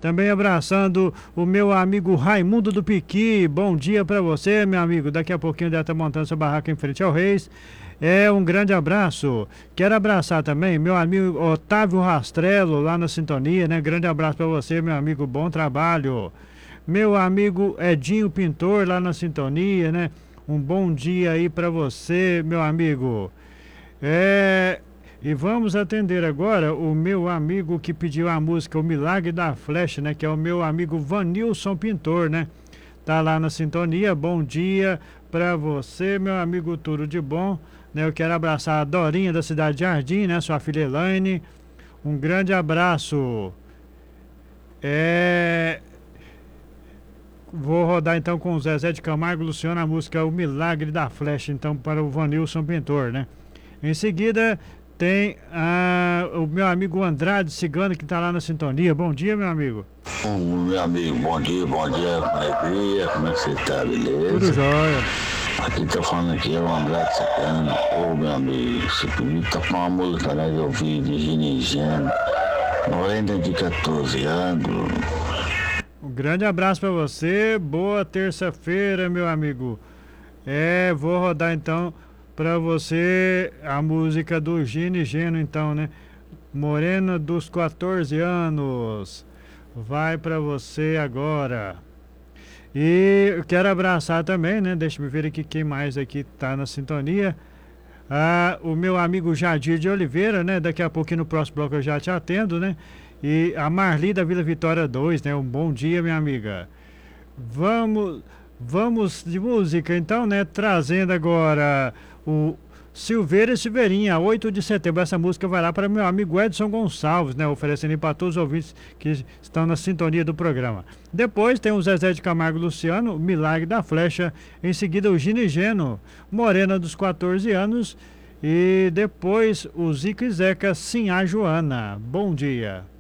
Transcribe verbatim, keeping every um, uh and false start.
Também abraçando o meu amigo Raimundo do Piqui. Bom dia para você, meu amigo. Daqui a pouquinho deve estar montando sua barraca em frente ao Reis. É um grande abraço. Quero abraçar também meu amigo Otávio Rastrello lá na sintonia, né? Grande abraço para você, meu amigo. Bom trabalho. Meu amigo Edinho Pintor lá na sintonia, né? Um bom dia aí para você, meu amigo. É, e vamos atender agora o meu amigo que pediu a música O Milagre da Flecha, né? Que é o meu amigo Vanilson Pintor, né? Tá lá na sintonia. Bom dia para você, meu amigo, tudo de bom, né? Eu quero abraçar a Dorinha da Cidade de Jardim, né? Sua filha Elaine. Um grande abraço. É... Vou rodar então com o Zezé de Camargo e Luciano a música O Milagre da Flecha, então para o Vanilson Pintor, né? Em seguida tem ah, o meu amigo Andrade Cigano que está lá na sintonia. Bom dia, meu amigo. Bom, meu amigo, bom dia, bom dia, com alegria, como é que você está, beleza? Tudo jóia. Aqui tá falando aqui é o Andrade Cigano. Ô, meu amigo, você comigo tá com uma música lá que eu vi de Ginigeno, morena de quatorze anos. Um grande abraço para você, boa terça-feira, meu amigo. É, vou rodar então para você a música do Gino e Geno, então, né? Morena dos quatorze anos. Vai para você agora. E eu quero abraçar também, né? Deixa eu ver aqui quem mais aqui tá na sintonia. Ah, o meu amigo Jadir de Oliveira, né? Daqui a pouquinho no próximo bloco eu já te atendo, né? E a Marli da Vila Vitória dois, né? Um bom dia, minha amiga. Vamos, vamos de música, então, né? Trazendo agora o Silveira e Silveirinha, oito de setembro. Essa música vai lá para meu amigo Edson Gonçalves, né? Oferecendo para todos os ouvintes que estão na sintonia do programa. Depois tem o Zezé de Camargo e Luciano, Milagre da Flecha. Em seguida o Gino e Geno, Morena dos quatorze anos. E depois o Zico e Zeca, Sim a Joana. Bom dia.